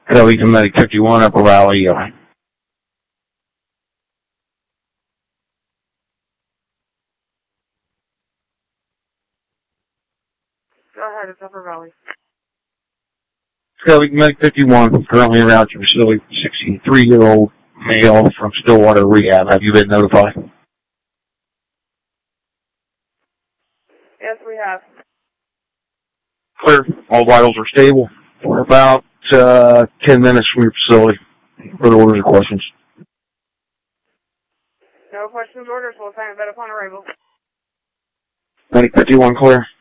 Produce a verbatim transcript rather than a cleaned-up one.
Cody to Medic fifty-one, Upper Valley. Uh, Go ahead, it's Upper Valley. Cody Medic fifty-one, currently around your facility, sixty-three-year-old male from Stillwater Rehab. Have you been notified? Yes, we have. Clear. All vitals are stable. We're about uh, ten minutes from your facility. Further orders or questions? No questions, orders. We'll sign a bed upon arrival. Medic fifty-one, clear.